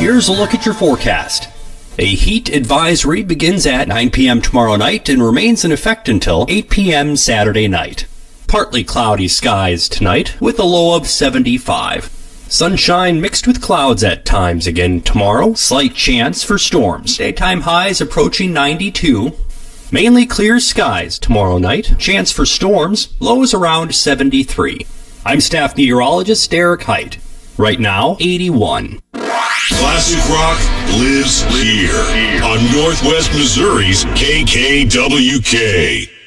Here's a look at your forecast. A heat advisory begins at 9 p.m. tomorrow night and remains in effect until 8 p.m. Saturday night. Partly cloudy skies tonight with a low of 75. Sunshine mixed with clouds at times again tomorrow. Slight chance for storms. Daytime highs approaching 92. Mainly clear skies tomorrow night. Chance for storms. Lows around 73. I'm staff meteorologist Derek Height. Right now, 81. Classic rock lives here on Northwest Missouri's KKWK.